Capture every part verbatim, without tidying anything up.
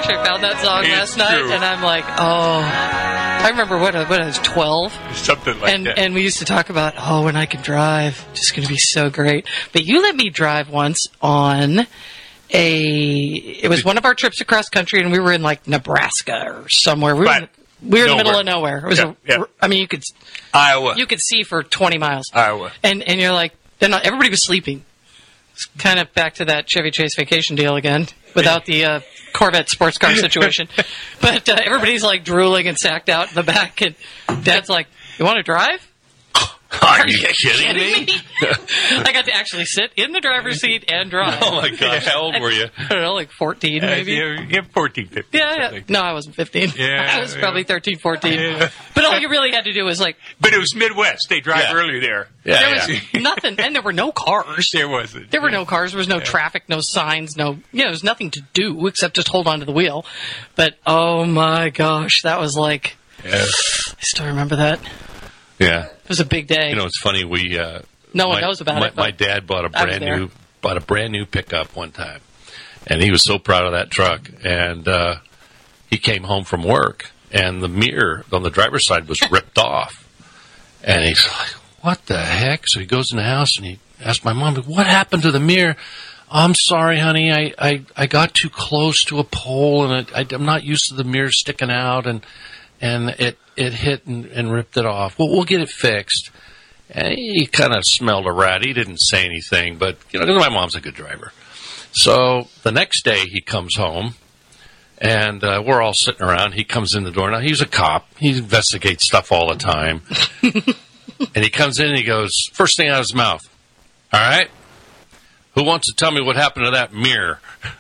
I found that song It's last night, true. and I'm like, oh. I remember when I, when I was twelve. Something like and, that. And we used to talk about, oh, when I can drive, it's going to be so great. But you let me drive once on a, it was one of our trips across country, and we were in like Nebraska or somewhere. We were, in, we were in the middle of nowhere. It was Yeah, a, yeah. I mean, you could, Iowa. you could see for twenty miles. Iowa. And, and you're like, then everybody was sleeping. It's kind of back to that Chevy Chase vacation deal again, without the uh, Corvette sports car situation. But uh, everybody's like drooling and sacked out in the back, and Dad's like, "You want to drive?" Are you kidding me? me? I got to actually sit in the driver's seat and drive. Oh, my gosh. How old were you? I don't know, like fourteen, maybe. Uh, yeah, yeah, fourteen, fifteen. Yeah, yeah. No, I wasn't fifteen. Yeah, I was yeah. probably thirteen, fourteen. Yeah. But all you really had to do was like, But it was Midwest. They drive Yeah. early there. Yeah, there yeah. was nothing, and there were no cars. There wasn't. There were no cars. There was no traffic, no signs, no, you know, there was nothing to do except just hold on to the wheel. But, oh my gosh, that was like, Yeah. I still remember that. Yeah. It was a big day. You know, it's funny. We uh, No one my, knows about my, it, but My dad bought a I was brand there. new bought a brand new pickup one time, and he was so proud of that truck. And uh, he came home from work, and the mirror on the driver's side was ripped off. And he's like, "What the heck?" So he goes in the house and he asked my mom, "What happened to the mirror?" "I'm sorry, honey. I, I, I got too close to a pole, and it, I, I'm not used to the mirror sticking out, and and it it hit and, and ripped it off. Well, we'll get it fixed." And he kind of smelled a rat. He didn't say anything, but you know, 'cause my mom's a good driver. So the next day he comes home, and uh, we're all sitting around. He comes in the door. Now he's a cop. He investigates stuff all the time. And he comes in and he goes, first thing out of his mouth, "All right, who wants to tell me what happened to that mirror?"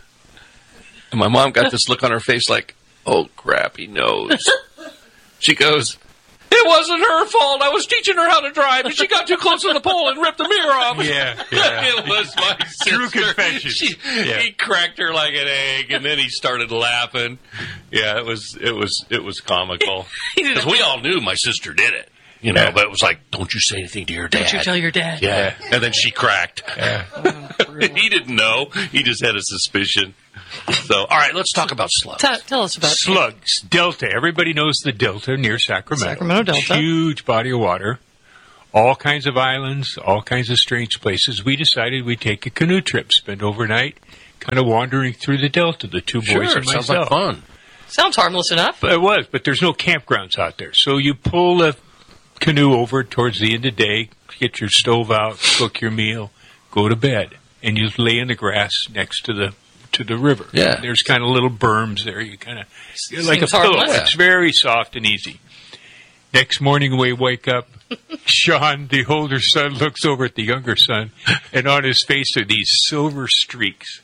And my mom got this look on her face like, oh, crap, he knows. She goes, "It wasn't her fault. I was teaching her how to drive, and she got too close to the pole and ripped the mirror off." Yeah, yeah. It was my sister. True confession. She, Yeah. He cracked her like an egg, and then he started laughing. Yeah, it was it was it was comical because we all knew my sister did it, you know. Yeah. But it was like, "Don't you say anything to your dad." Don't you tell your dad. Yeah, and then she cracked. Yeah. He didn't know. He just had a suspicion. So, all right, let's talk about slugs. Tell, tell us about Slugs, Delta. Everybody knows the Delta near Sacramento. Sacramento Delta. Huge body of water. All kinds of islands, all kinds of strange places. We decided we'd take a canoe trip, spend overnight, kind of wandering through the Delta, the two Sure, boys and sounds myself. like fun. Sounds harmless enough. But it was, but there's no campgrounds out there. So you pull the canoe over towards the end of the day, get your stove out, cook your meal, go to bed, and you lay in the grass next to the to the river. Yeah. There's kind of little berms there. You kind of you're like a Seems pillow. harmless. It's very soft and easy. Next morning we wake up. Sean, the older son, looks over at the younger son, and on his face are these silver streaks.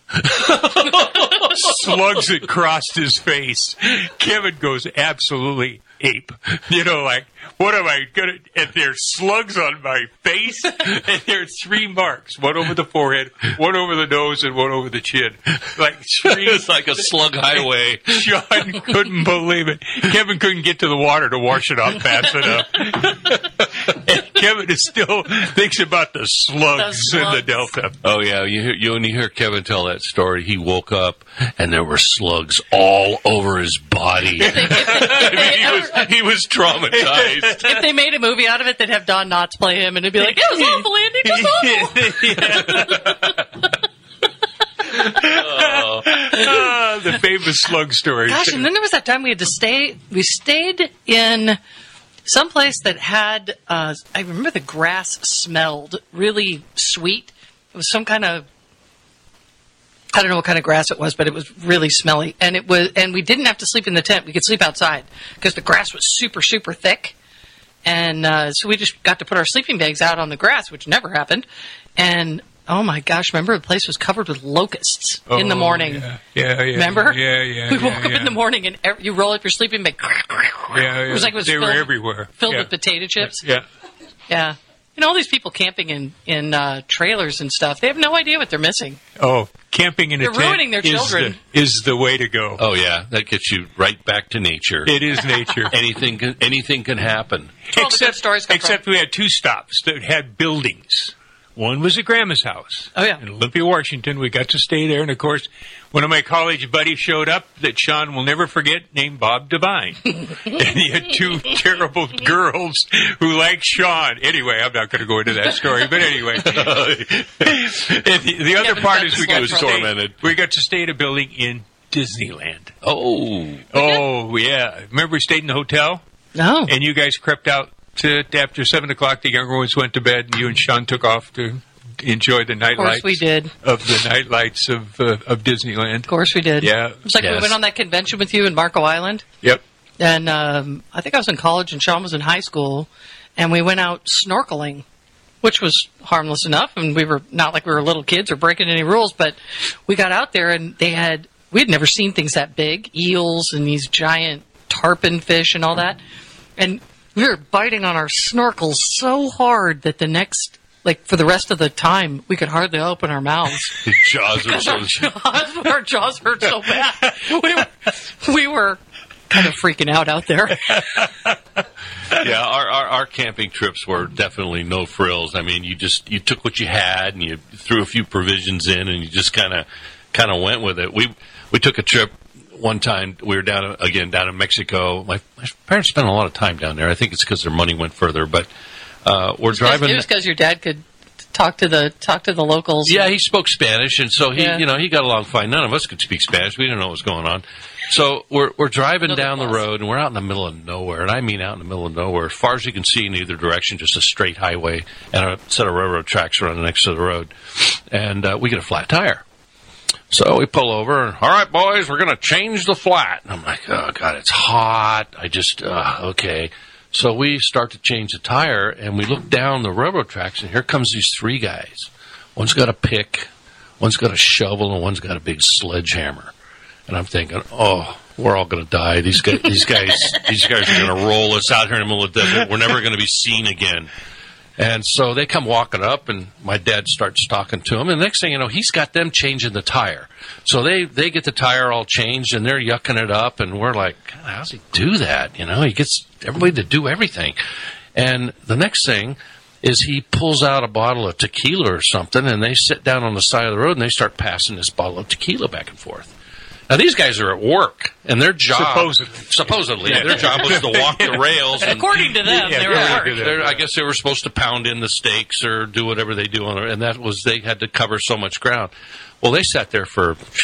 Slugs had crossed his face. Kevin goes absolutely ape. You know, like, what am I gonna? And there's slugs on my face, and there's three marks: one over the forehead, one over the nose, and one over the chin. Like three. It's like a slug highway. Sean couldn't believe it. Kevin couldn't get to the water to wash it off fast enough. And Kevin is still thinks about the slugs, The in the slugs. Delta. Oh yeah, you hear, you when you hear Kevin tell that story, he woke up and there were slugs all over his body. I mean, he was he was traumatized. If they made a movie out of it, they'd have Don Knotts play him, and it'd be like, "It was awful, Andy. It was awful." Ah, the famous slug story. Gosh, and then there was that time we had to stay. We stayed in some place that had. Uh, I remember the grass smelled really sweet. It was some kind of. I don't know what kind of grass it was, but it was really smelly, and it was. And we didn't have to sleep in the tent; we could sleep outside because the grass was super, super thick. And uh, so we just got to put our sleeping bags out on the grass, which never happened. And oh my gosh, remember the place was covered with locusts in the Oh, morning. Yeah, yeah, yeah. Remember? Yeah, yeah. We woke yeah, up yeah. in the morning and ev- you roll up your sleeping bag. Yeah, yeah. It was like it was they filled, were everywhere. filled yeah. with potato chips. Yeah. Yeah. You know, all these people camping in, in uh, trailers and stuff, they have no idea what they're missing. Oh, camping in a They're tent ruining their is children. The, is the way to go. Oh yeah, that gets you right back to nature. It is nature. Anything can, anything can happen. That's where all the good stories come except we had two stops that had buildings. One was at Grandma's house. Oh, yeah. In Olympia, Washington. We got to stay there. And, of course, one of my college buddies showed up that Sean will never forget, named Bob Devine. And he had two terrible girls who liked Sean. Anyway, I'm not going to go into that story. But anyway. and the, the other part is we got, to stay, we got to stay at a building in Disneyland. Oh. Oh, yeah. Remember we stayed in the hotel? No. And you guys crept out to, after seven o'clock. The younger ones went to bed, and you and Sean took off to enjoy the night Of course lights. we did. Of the night lights of uh, of Disneyland. Of course we did. Yeah. It was like Yes. we went on that convention with you in Marco Island. Yep. And um, I think I was in college and Sean was in high school. And we went out snorkeling, which was harmless enough. And we were not like we were little kids or breaking any rules. But we got out there and they had, we had never seen things that big. Eels and these giant tarpon fish and all that. And we were biting on our snorkels so hard that the next, like for the rest of the time, we could hardly open our mouths. Jaws are so... our, jaws, our jaws hurt so bad. We were, we were kind of freaking out out there. Yeah, our, our our camping trips were definitely no frills. I mean, you just you took what you had and you threw a few provisions in, and you just kind of kind of went with it. We we took a trip one time. We were down again down in Mexico. My, my parents spent a lot of time down there. I think it's because their money went further. But uh, we're driving. It was because your dad could talk to the talk to the locals. Yeah, he spoke Spanish, and so he Yeah. you know he got along fine. None of us could speak Spanish. We didn't know what was going on. So we're we're driving Another down the plus. road, and we're out in the middle of nowhere, and I mean out in the middle of nowhere, as far as you can see in either direction, just a straight highway and a set of railroad tracks running next to the road, and uh, we get a flat tire. So we pull over, and, all right, boys, we're going to change the flat. And I'm like, oh, God, it's hot. I just, uh, okay. So we start to change the tire, and we look down the railroad tracks, and here comes these three guys. One's got a pick, one's got a shovel, and one's got a big sledgehammer. And I'm thinking, oh, we're all going to die. These guys, these guys, these guys are going to roll us out here in the middle of the desert. We're never going to be seen again. And so they come walking up, and my dad starts talking to them. And the next thing you know, he's got them changing the tire. So they, they get the tire all changed, and they're yucking it up. And we're like, God, how does he do that? You know, he gets everybody to do everything. And the next thing is he pulls out a bottle of tequila or something, and they sit down on the side of the road, and they start passing this bottle of tequila back and forth. Now, these guys are at work, and their job... Supposedly. Supposedly. Their job was to walk the rails. And, According to them, Yeah, they were yeah, at work. yeah. they're- I guess they were supposed to pound in the steaks or do whatever they do on it, and that was they had to cover so much ground. Well, they sat there for